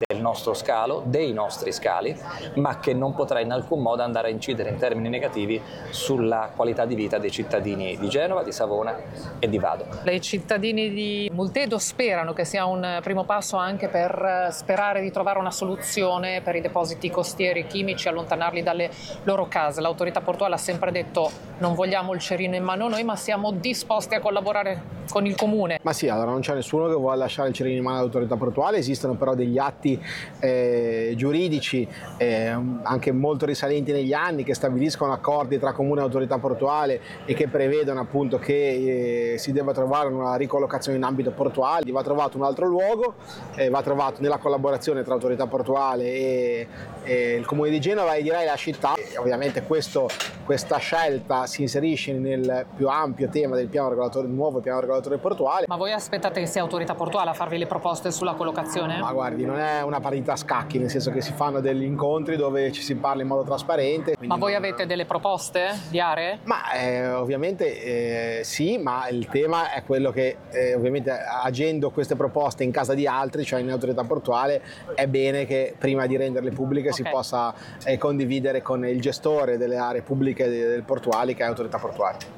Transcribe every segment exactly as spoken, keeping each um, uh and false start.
del nostro scalo, dei nostri scali, ma che non potrà in alcun modo andare a incidere in termini negativi sulla qualità di vita dei cittadini di Genova, di Savona e di Vado. I cittadini di Multedo sperano che sia un primo passo anche per sperare di trovare una soluzione per i depositi costieri chimici, allontanarli dalle loro case. L'autorità portuale ha sempre detto: non vogliamo il cerino in mano noi, ma siamo disposti a collaborare con il comune. Ma sì, allora non c'è nessuno che vuole lasciare il cerino in mano all'autorità portuale, esistono però degli atti eh, giuridici eh, anche molto risalenti negli anni che stabiliscono accordi tra comune e autorità portuale e che prevedono appunto che eh, si debba trovare una ricollocazione in ambito portuale, va trovato un altro luogo, eh, va trovato nella collaborazione tra autorità portuale e, e il comune di Genova e direi la città. E ovviamente questo, questa scelta si inserisce nel più ampio tema del piano regolatore, il nuovo piano regolatore portuale. Ma voi aspettate che sia autorità portuale a farvi le proposte sulla collocazione? Ma guardi, non è una parità a scacchi, nel senso che si fanno degli incontri dove ci si parla in modo trasparente. Ma voi non... avete delle proposte di aree? Ma eh, ovviamente eh, sì, ma il tema è quello che eh, ovviamente agendo queste proposte in casa di altri, cioè in autorità portuale, è bene che prima di renderle pubbliche okay. si possa eh, condividere con il gestore delle aree pubbliche del portuali, che è autorità portuale.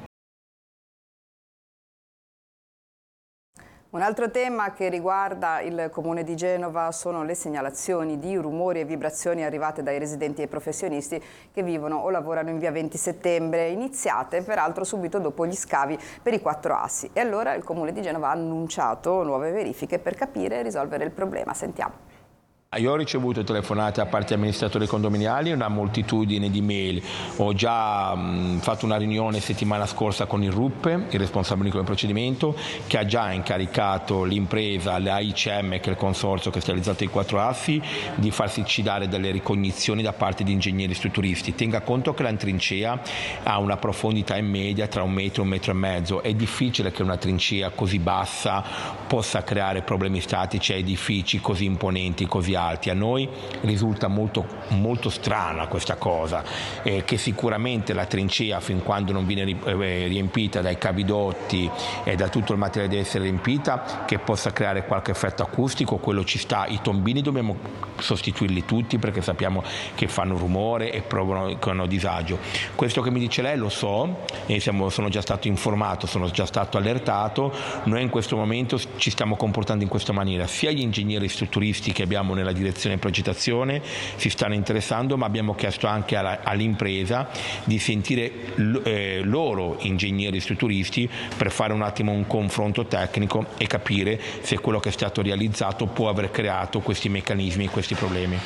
Un altro tema che riguarda il Comune di Genova sono le segnalazioni di rumori e vibrazioni arrivate dai residenti e professionisti che vivono o lavorano in via venti settembre, iniziate peraltro subito dopo gli scavi per i quattro assi. E allora il Comune di Genova ha annunciato nuove verifiche per capire e risolvere il problema. Sentiamo. Io ho ricevuto telefonate da parte di amministratori condominiali, una moltitudine di mail. Ho già mh, fatto una riunione settimana scorsa con il R U P, il responsabile del procedimento, che ha già incaricato l'impresa, la I C M, che è il consorzio che ha realizzato i quattro assi, di farsi dare delle ricognizioni da parte di ingegneri strutturisti. Tenga conto che la trincea ha una profondità in media tra un metro e un metro e mezzo. È difficile che una trincea così bassa possa creare problemi statici a edifici così imponenti, così alti. A noi risulta molto, molto strana questa cosa, eh, che sicuramente la trincea, fin quando non viene riempita dai cavidotti e da tutto il materiale deve essere riempita, che possa creare qualche effetto acustico, quello ci sta. I tombini dobbiamo sostituirli tutti perché sappiamo che fanno rumore e provocano disagio. Questo che mi dice lei lo so, e siamo, sono già stato informato, sono già stato allertato. Noi in questo momento ci stiamo comportando in questa maniera, sia gli ingegneri strutturisti che abbiamo nella direzione progettazione si stanno interessando, ma abbiamo chiesto anche alla, all'impresa di sentire l, eh, loro ingegneri strutturisti per fare un attimo un confronto tecnico e capire se quello che è stato realizzato può aver creato questi meccanismi, questi problemi.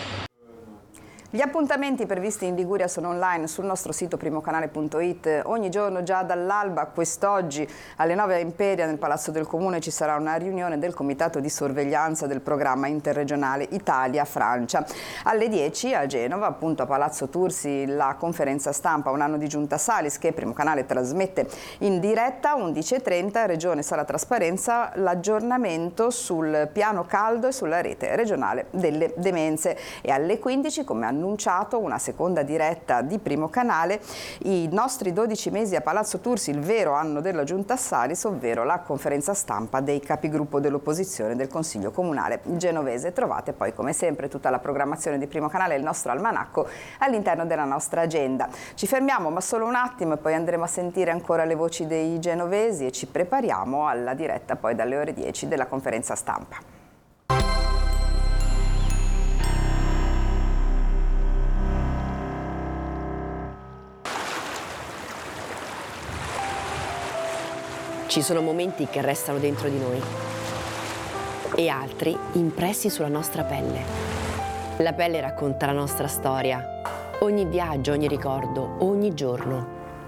Gli appuntamenti previsti in Liguria sono online sul nostro sito primocanale punto it. Ogni giorno già dall'alba, quest'oggi alle nove a Imperia nel Palazzo del Comune ci sarà una riunione del Comitato di Sorveglianza del programma interregionale Italia-Francia. Alle dieci a Genova, appunto a Palazzo Tursi, la conferenza stampa Un anno di Giunta Salis che Primo Canale trasmette in diretta. undici e trenta Regione Sala Trasparenza, l'aggiornamento sul piano caldo e sulla rete regionale delle demenze. E alle quindici, come hanno annunciato, una seconda diretta di Primo Canale, i nostri dodici mesi a Palazzo Tursi, il vero anno della Giunta Salis, ovvero la conferenza stampa dei capigruppo dell'opposizione del Consiglio Comunale genovese. Trovate poi come sempre tutta la programmazione di Primo Canale e il nostro almanacco all'interno della nostra agenda. Ci fermiamo ma solo un attimo e poi andremo a sentire ancora le voci dei genovesi e ci prepariamo alla diretta poi dalle ore dieci della conferenza stampa. Ci sono momenti che restano dentro di noi e altri impressi sulla nostra pelle. La pelle racconta la nostra storia, ogni viaggio, ogni ricordo, ogni giorno.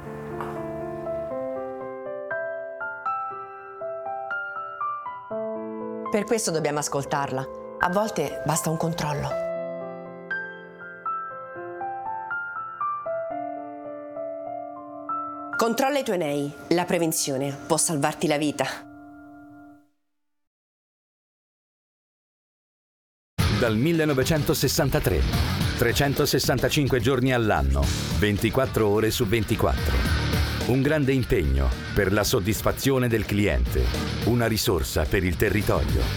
Per questo dobbiamo ascoltarla. A volte basta un controllo. Controlla i tuoi N E I. La prevenzione può salvarti la vita. Dal millenovecentosessantatré, trecentosessantacinque giorni all'anno, ventiquattro ore su ventiquattro. Un grande impegno per la soddisfazione del cliente, una risorsa per il territorio.